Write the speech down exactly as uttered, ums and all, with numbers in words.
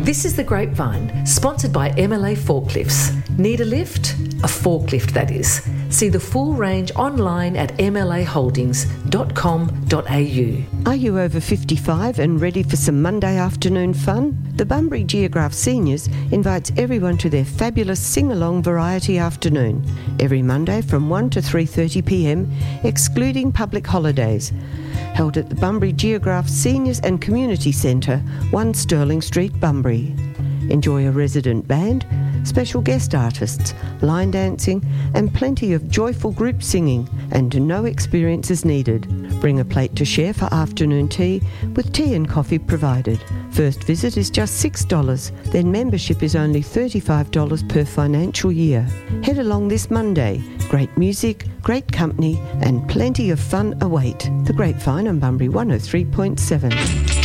This is The Grapevine, sponsored by M L A Forklifts. Need a lift? A forklift, that is. See the full range online at m l a holdings dot com dot a u. Are you over fifty-five and ready for some Monday afternoon fun? The Bunbury Geograph Seniors invites everyone to their fabulous sing-along variety afternoon, every Monday from one to three thirty p m, excluding public holidays. Held at the Bunbury Geograph Seniors and Community Centre, one Stirling Street, Bunbury. Enjoy a resident band, special guest artists, line dancing and plenty of joyful group singing, and no experience is needed. Bring a plate to share for afternoon tea, with tea and coffee provided. First visit is just six dollars, then membership is only thirty-five dollars per financial year. Head along this Monday. Great music, great company and plenty of fun await. The Grapevine on Bunbury one oh three point seven.